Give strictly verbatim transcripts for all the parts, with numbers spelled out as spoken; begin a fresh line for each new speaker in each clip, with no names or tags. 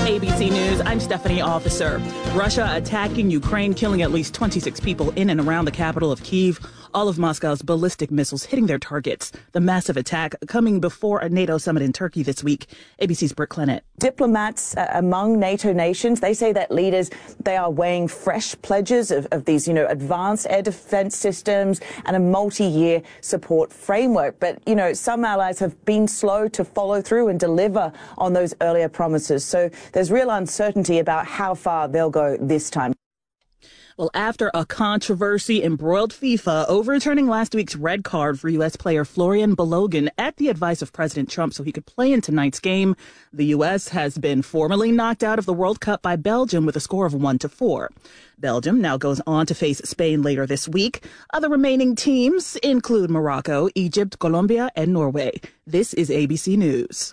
A B C News, I'm Stephanie Officer. Russia attacking Ukraine, killing at least twenty-six people in and around the capital of Kyiv. All of Moscow's ballistic missiles hitting their targets. The massive attack coming before a NATO summit in Turkey this week. A B C's Britt Clennett.
Diplomats uh, among NATO nations, they say that leaders, they are weighing fresh pledges of, of these, you know, advanced air defense systems and a multi-year support framework. But, you know, some allies have been slow to follow through and deliver on those earlier promises. So there's real uncertainty about how far they'll go this time.
Well, after a controversy embroiled FIFA overturning last week's red card for U S player Florian Balogun at the advice of President Trump so he could play in tonight's game, the U S has been formally knocked out of the World Cup by Belgium with a score of one to four. Belgium now goes on to face Spain later this week. Other remaining teams include Morocco, Egypt, Colombia, and Norway. This is A B C News.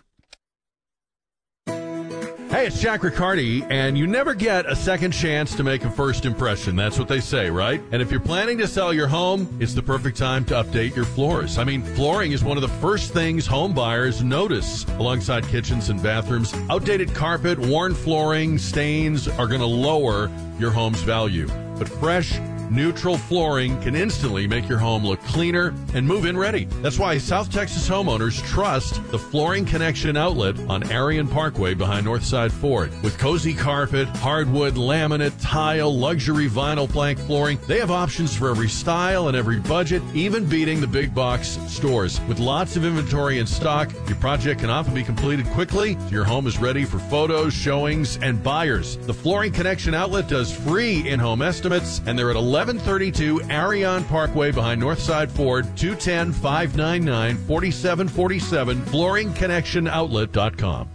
Hey, it's Jack Riccardi, and you never get a second chance to make a first impression. That's what they say, right? And if you're planning to sell your home, it's the perfect time to update your floors. I mean, flooring is one of the first things home buyers notice alongside kitchens and bathrooms. Outdated carpet, worn flooring, stains are going to lower your home's value. But fresh, neutral flooring can instantly make your home look cleaner and move-in ready. That's why South Texas homeowners trust the Flooring Connection outlet on Arion Parkway behind Northside Ford. With cozy carpet, hardwood, laminate, tile, luxury vinyl plank flooring, they have options for every style and every budget, even beating the big box stores. With lots of inventory in stock, your project can often be completed quickly so your home is ready for photos, showings, and buyers. The Flooring Connection outlet does free in-home estimates, and they're at eleven thirty-two Arion Parkway behind Northside Ford, two one zero, five nine nine, four seven four seven, flooring connection outlet dot com.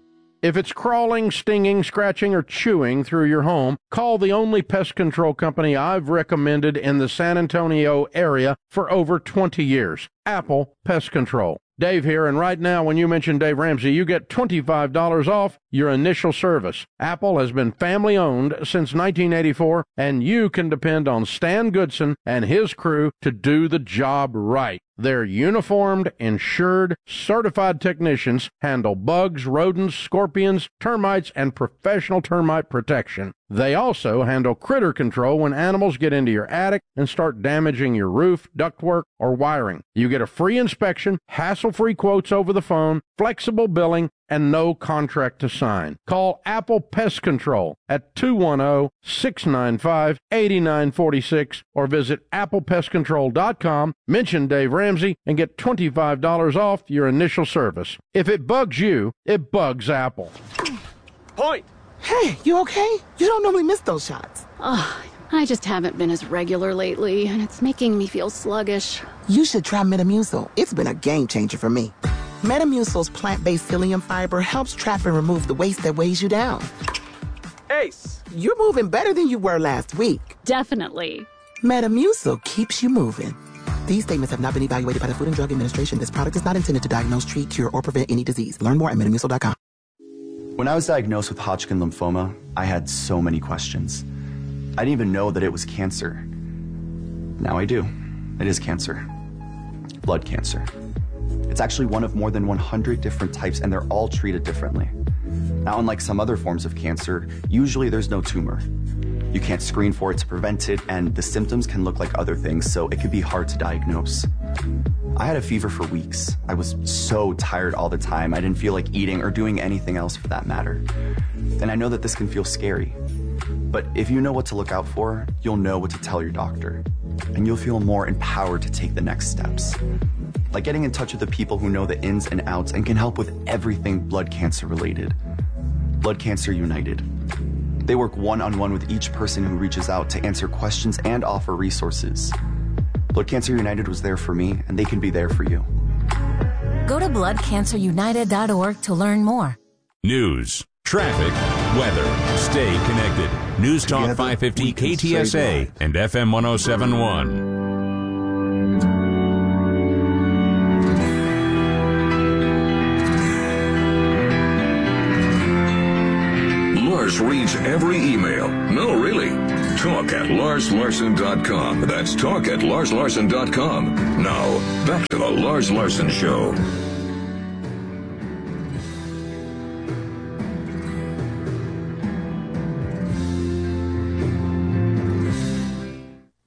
If it's crawling, stinging, scratching, or chewing through your home, call the only pest control company I've recommended in the San Antonio area for over twenty years, Apple Pest Control. Dave here, and right now when you mention Dave Ramsey, you get twenty-five dollars off your initial service. Apple has been family-owned since nineteen eighty-four, and you can depend on Stan Goodson and his crew to do the job right. Their uniformed, insured, certified technicians handle bugs, rodents, scorpions, termites, and professional termite protection. They also handle critter control when animals get into your attic and start damaging your roof, ductwork, or wiring. You get a free inspection, hassle-free quotes over the phone, flexible billing, and no contract to sign. Call Apple Pest Control at two one zero, six nine five, eight nine four six or visit apple pest control dot com, mention Dave Ramsey, and get twenty-five dollars off your initial service. If it bugs you, it bugs Apple.
Point!
Hey, you okay? You don't normally miss those shots.
Oh, I just haven't been as regular lately, and it's making me feel sluggish.
You should try Metamucil. It's been a game changer for me. Metamucil's plant-based psyllium fiber helps trap and remove the waste that weighs you down.
Ace!
You're moving better than you were last week.
Definitely.
Metamucil keeps you moving. These statements have not been evaluated by the Food and Drug Administration. This product is not intended to diagnose, treat, cure, or prevent any disease. Learn more at metamucil dot com.
When I was diagnosed with Hodgkin lymphoma, I had so many questions. I didn't even know that it was cancer. Now I do. It is cancer. Blood cancer. It's actually one of more than one hundred different types, and they're all treated differently. Now, unlike some other forms of cancer, usually there's no tumor. You can't screen for it to prevent it, and the symptoms can look like other things, so it could be hard to diagnose. I had a fever for weeks. I was so tired all the time. I didn't feel like eating or doing anything else for that matter. And I know that this can feel scary. But if you know what to look out for, you'll know what to tell your doctor. And you'll feel more empowered to take the next steps. Like getting in touch with the people who know the ins and outs and can help with everything blood cancer related. Blood Cancer United. They work one-on-one with each person who reaches out to answer questions and offer resources. Blood Cancer United was there for me, and they can be there for you.
Go to blood cancer united dot org to learn more.
News, traffic, weather. Stay connected. News Talk five fifty K T S A and F M one oh seven point one.
Lars reads every email. No, really. Talk at lars larson dot com. That's talk at lars larson dot com. Now, back to the Lars Larson Show.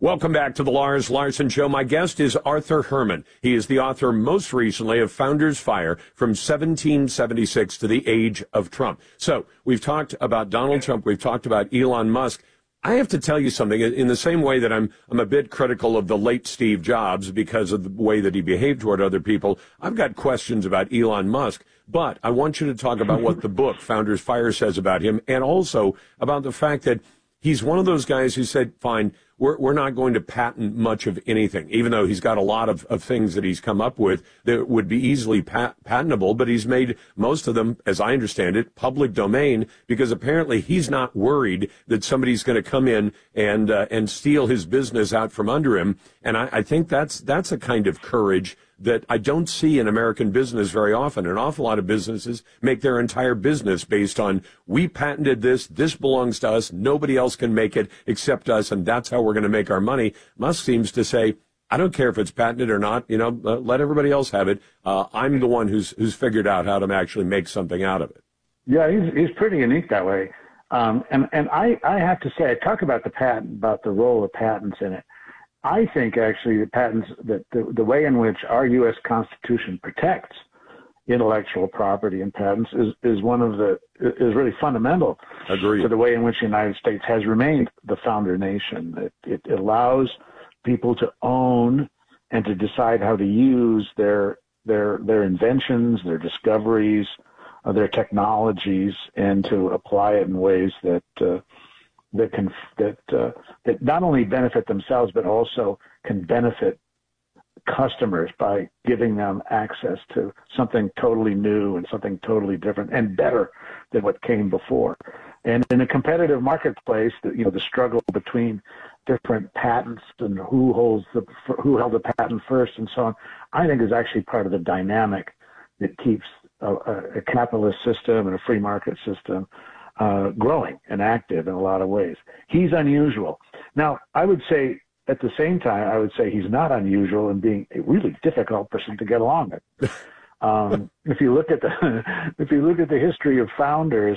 Welcome back to the Lars Larson Show. My guest is Arthur Herman. He is the author most recently of Founders Fire, from seventeen seventy-six to the Age of Trump. So we've talked about Donald Trump. We've talked about Elon Musk. I have to tell you something. In the same way that I'm I'm a bit critical of the late Steve Jobs because of the way that he behaved toward other people, I've got questions about Elon Musk. But I want you to talk about what the book Founders Fire says about him, and also about the fact that he's one of those guys who said, fine, we're, we're not going to patent much of anything, even though he's got a lot of, of things that he's come up with that would be easily pat- patentable, but he's made most of them, as I understand it, public domain, because apparently he's not worried that somebody's going to come in and uh, and steal his business out from under him. And I, I think that's that's a kind of courage that I don't see in American business very often. An awful lot of businesses make their entire business based on, we patented this, this belongs to us, nobody else can make it except us, and that's how we're going to make our money. Musk seems to say, I don't care if it's patented or not, you know, uh, let everybody else have it. Uh, I'm the one who's who's figured out how to actually make something out of it.
Yeah, he's he's pretty unique that way. Um, and and I, I have to say, I talk about the patent, about the role of patents in it. I think actually the patents, that the, the way in which our U S Constitution protects intellectual property and patents is, is one of the, is really fundamental
Agreed.
to the way in which the United States has remained the founder nation. It, it allows people to own and to decide how to use their, their, their inventions, their discoveries, uh, their technologies, and to apply it in ways that, uh, that can that uh, that not only benefit themselves but also can benefit customers by giving them access to something totally new and something totally different and better than what came before. And in a competitive marketplace, the, you know, the struggle between different patents and who holds the who held the patent first and so on, I think is actually part of the dynamic that keeps a, a capitalist system and a free market system Uh, growing and active in a lot of ways. He's unusual. Now, I would say at the same time, I would say he's not unusual in being a really difficult person to get along with. Um, if you look at the if you look at the history of founders,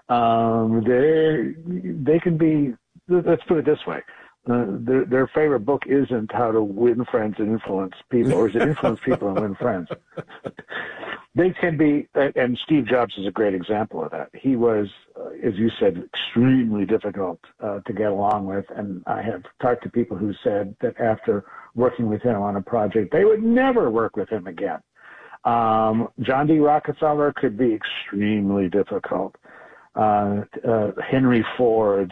um, they they can be. Let's put it this way: uh, their their favorite book isn't How to Win Friends and Influence People, or is it Influence People and Win Friends? They can be, and Steve Jobs is a great example of that. He was, uh, as you said, extremely difficult uh, to get along with, and I have talked to people who said that after working with him on a project, they would never work with him again. Um, John D. Rockefeller could be extremely difficult. Uh, uh, Henry Ford,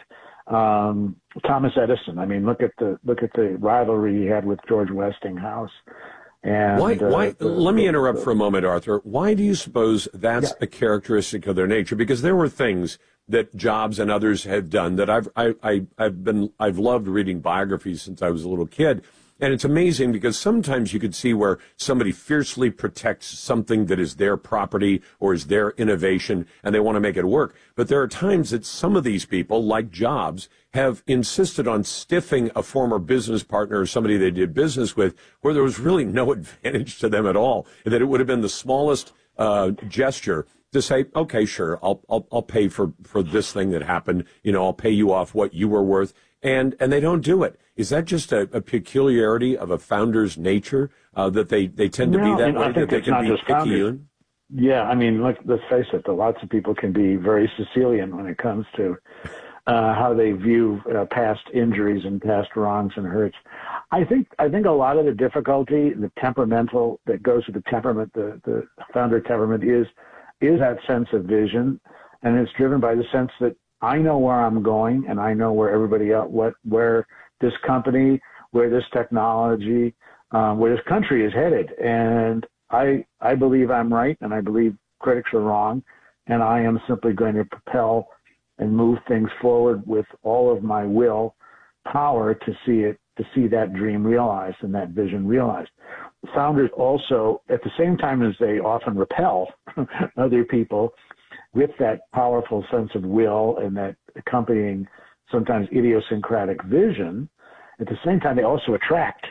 um, Thomas Edison. I mean, look at the look at the rivalry he had with George Westinghouse. And,
why,
uh,
why,
the,
let me
the,
interrupt
the,
for a moment, Arthur. Why do you suppose that's yeah. a characteristic of their nature? Because there were things that Jobs and others have done that I've, I, I, I've been, I've loved reading biographies since I was a little kid. And it's amazing because sometimes you could see where somebody fiercely protects something that is their property or is their innovation, and they want to make it work. But there are times that some of these people, like Jobs, have insisted on stiffing a former business partner or somebody they did business with where there was really no advantage to them at all, and that it would have been the smallest uh, gesture to say, okay, sure, I'll, I'll, I'll pay for, for this thing that happened. You know, I'll pay you off what you were worth. And, and they don't do it. Is that just a, a peculiarity of a founder's nature, uh, that they, they tend to
no,
be that way,
that
they can be picayune?
Yeah, I mean, look, let's face it, lots of people can be very Sicilian when it comes to uh, how they view uh, past injuries and past wrongs and hurts. I think I think a lot of the difficulty, the temperamental that goes with the temperament, the, the founder temperament is is that sense of vision, and it's driven by the sense that I know where I'm going, and I know where everybody else, what, where this company, where this technology, um, where this country is headed. And I, I believe I'm right, and I believe critics are wrong, and I am simply going to propel and move things forward with all of my will power to see it, to see that dream realized and that vision realized. Founders also, at the same time as they often repel other people, with that powerful sense of will and that accompanying sometimes idiosyncratic vision, at the same time, they also attract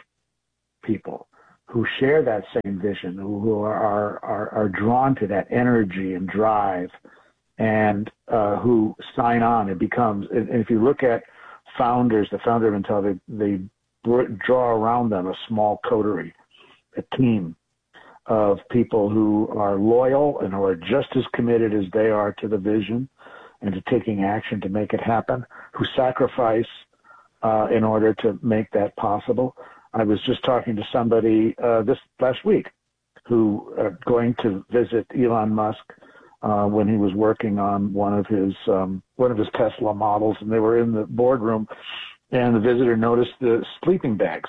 people who share that same vision, who, who are, are, are drawn to that energy and drive, and uh, who sign on. It becomes, and if you look at founders, the founder of Intel, they, they draw around them a small coterie, a team of people who are loyal and who are just as committed as they are to the vision and to taking action to make it happen, who sacrifice uh, in order to make that possible. I was just talking to somebody uh, this last week who uh, going to visit Elon Musk uh, when he was working on one of his um, one of his Tesla models, and they were in the boardroom, and the visitor noticed the sleeping bags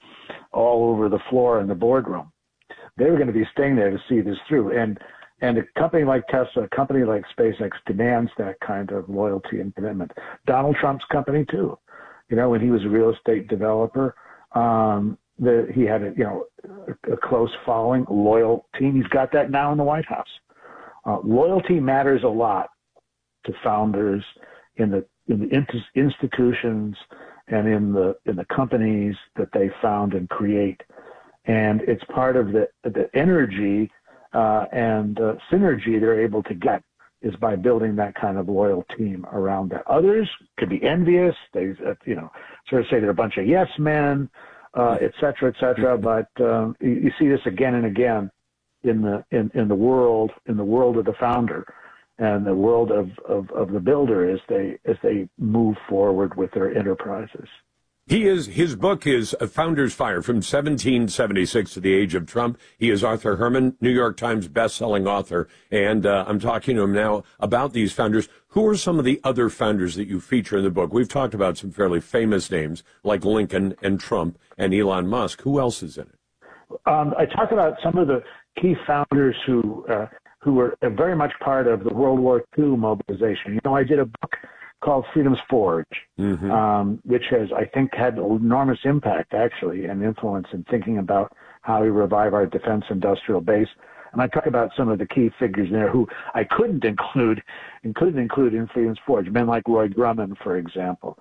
all over the floor in the boardroom. They were going to be staying there to see this through, and and a company like Tesla, a company like SpaceX demands that kind of loyalty and commitment. Donald Trump's company too. You know, when he was a real estate developer, um, the, he had a, you know a, a close following, a loyal team. He's got that now in the White House. Uh, loyalty matters a lot to founders in the in the institutions and in the in the companies that they found and create. And it's part of the the energy uh, and uh, synergy they're able to get is by building that kind of loyal team around that. Others could be envious. They, uh, you know, sort of say they're a bunch of yes men, uh, et cetera, et cetera. But um, you, you see this again and again in the in, in the world in the world of the founder and the world of, of, of the builder as they as they move forward with their enterprises.
He is, his book is A Founder's Fire, From seventeen seventy-six to the Age of Trump. He is Arthur Herman, New York Times best-selling author, and uh, I'm talking to him now about these founders. Who are some of the other founders that you feature in the book? We've talked about some fairly famous names like Lincoln and Trump and Elon Musk. Who else is in it?
Um, I talk about some of the key founders who uh, who were very much part of the World War Two mobilization. You know, I did a book called Freedom's Forge, mm-hmm. um, which has, I think, had enormous impact, actually, and influence in thinking about how we revive our defense industrial base. And I talk about some of the key figures there who I couldn't include, and couldn't include in Freedom's Forge, men like Roy Grumman, for example,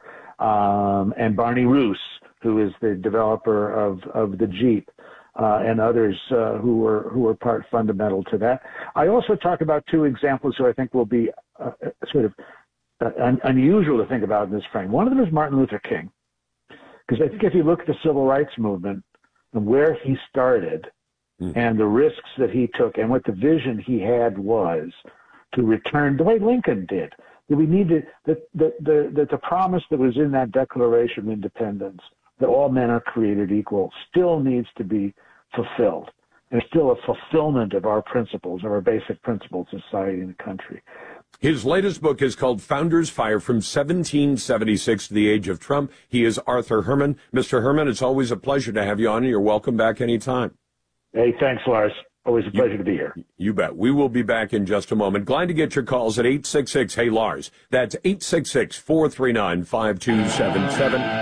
um, and Barney Roos, who is the developer of, of the Jeep, uh, and others uh, who were who were part fundamental to that. I also talk about two examples who I think will be uh, sort of Uh, un- unusual to think about in this frame. One of them is Martin Luther King, because I think if you look at the civil rights movement and where he started mm. and the risks that he took and what the vision he had was to return the way Lincoln did, that we needed that the, the, the, the promise that was in that Declaration of Independence that all men are created equal still needs to be fulfilled. And it's still a fulfillment of our principles, of our basic principles of society and the country.
His latest book is called Founder's Fire, From seventeen seventy-six to the Age of Trump. He is Arthur Herman. Mister Herman, it's always a pleasure to have you on, and you're welcome back anytime.
Hey, thanks, Lars. Always a pleasure
you,
to be here.
You bet. We will be back in just a moment. Glad to get your calls at eight six six, hey, Lars. That's eight six six, four three nine, five two seven seven.